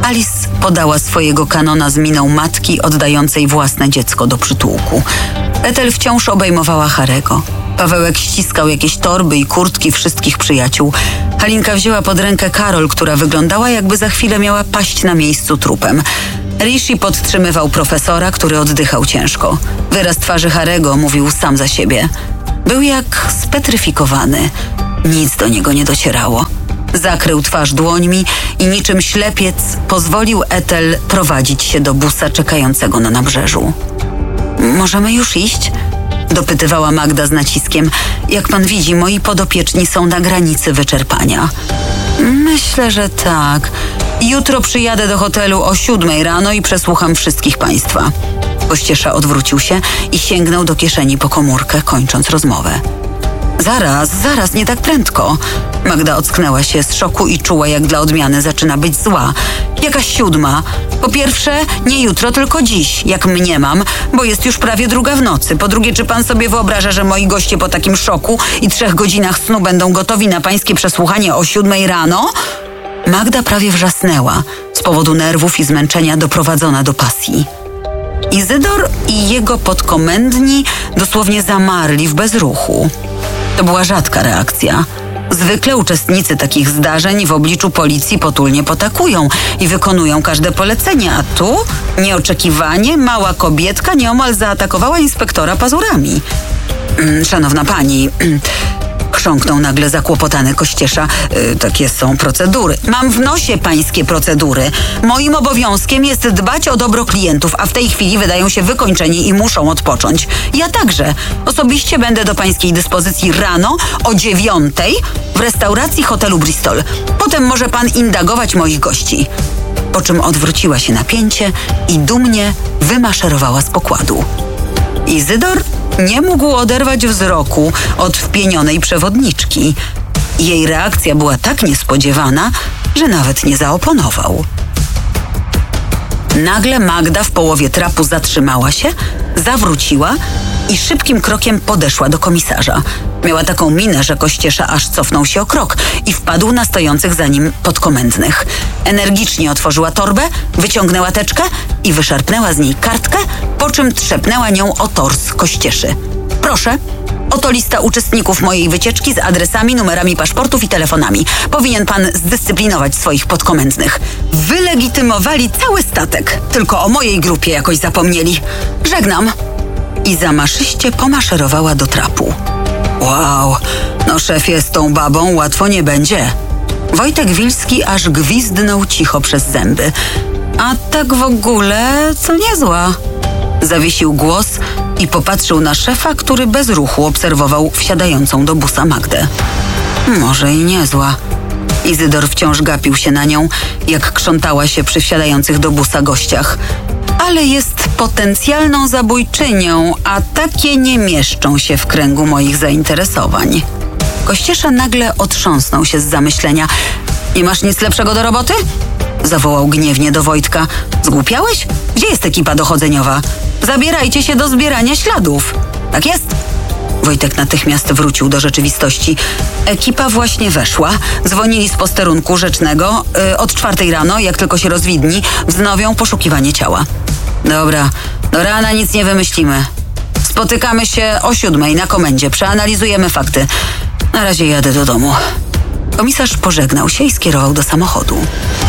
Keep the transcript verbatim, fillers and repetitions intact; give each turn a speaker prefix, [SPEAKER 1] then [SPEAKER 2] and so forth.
[SPEAKER 1] Alice podała swojego kanona z miną matki oddającej własne dziecko do przytułku. Ethel wciąż obejmowała Harego. Pawełek ściskał jakieś torby i kurtki wszystkich przyjaciół. Halinka wzięła pod rękę Karol, która wyglądała, jakby za chwilę miała paść na miejscu trupem. Rishi podtrzymywał profesora, który oddychał ciężko. Wyraz twarzy Harego mówił sam za siebie. Był jak spetryfikowany. Nic do niego nie docierało. Zakrył twarz dłońmi i niczym ślepiec pozwolił Ethel prowadzić się do busa czekającego na nabrzeżu. Możemy już iść? Dopytywała Magda z naciskiem. Jak pan widzi, moi podopieczni są na granicy wyczerpania. Myślę, że tak. Jutro przyjadę do hotelu o siódmej rano i przesłucham wszystkich państwa. Kościesza odwrócił się i sięgnął do kieszeni po komórkę, kończąc rozmowę. Zaraz, zaraz, nie tak prędko. Magda ocknęła się z szoku i czuła, jak dla odmiany zaczyna być zła. Jakaś siódma. Po pierwsze, nie jutro, tylko dziś, jak mniemam, bo jest już prawie druga w nocy. Po drugie, czy pan sobie wyobraża, że moi goście po takim szoku i trzech godzinach snu będą gotowi na pańskie przesłuchanie o siódmej rano? Magda prawie wrzasnęła, z powodu nerwów i zmęczenia doprowadzona do pasji. Izydor i jego podkomendni dosłownie zamarli w bezruchu. To była rzadka reakcja. Zwykle uczestnicy takich zdarzeń w obliczu policji potulnie potakują i wykonują każde polecenie, a tu nieoczekiwanie mała kobietka nieomal zaatakowała inspektora pazurami. Szanowna pani... Chrząknął nagle zakłopotany Kościesza. Yy, takie są procedury. Mam w nosie pańskie procedury. Moim obowiązkiem jest dbać o dobro klientów, a w tej chwili wydają się wykończeni i muszą odpocząć. Ja także. Osobiście będę do pańskiej dyspozycji rano o dziewiątej w restauracji hotelu Bristol. Potem może pan indagować moich gości. Po czym odwróciła się na pięcie i dumnie wymaszerowała z pokładu. Izydor nie mógł oderwać wzroku od wpienionej przewodniczki. Jej reakcja była tak niespodziewana, że nawet nie zaoponował. Nagle Magda w połowie trapu zatrzymała się, zawróciła i szybkim krokiem podeszła do komisarza. Miała taką minę, że Kościesza aż cofnął się o krok i wpadł na stojących za nim podkomendnych. Energicznie otworzyła torbę, wyciągnęła teczkę i wyszarpnęła z niej kartkę, po czym trzepnęła nią o tors Kościeszy. Proszę, oto lista uczestników mojej wycieczki z adresami, numerami paszportów i telefonami. Powinien pan zdyscyplinować swoich podkomendnych. Wylegitymowali cały statek. Tylko o mojej grupie jakoś zapomnieli. Żegnam. I zamaszyście pomaszerowała do trapu. Wow, no szefie, z tą babą łatwo nie będzie. Wojtek Wilski aż gwizdnął cicho przez zęby. A tak w ogóle to niezła. Zawiesił głos i popatrzył na szefa, który bez ruchu obserwował wsiadającą do busa Magdę. Może i niezła. Izydor wciąż gapił się na nią, jak krzątała się przy wsiadających do busa gościach. Ale jest potencjalną zabójczynią, a takie nie mieszczą się w kręgu moich zainteresowań. Kościesza nagle otrząsnął się z zamyślenia. Nie masz nic lepszego do roboty? Zawołał gniewnie do Wojtka. Zgłupiałeś? Gdzie jest ekipa dochodzeniowa? Zabierajcie się do zbierania śladów. Tak jest? Wojtek natychmiast wrócił do rzeczywistości. Ekipa właśnie weszła. Dzwonili z posterunku rzecznego. Yy, od czwartej rano, jak tylko się rozwidni, wznowią poszukiwanie ciała. Dobra, do rana nic nie wymyślimy. Spotykamy się o siódmej na komendzie. Przeanalizujemy fakty. Na razie jadę do domu. Komisarz pożegnał się i skierował do samochodu.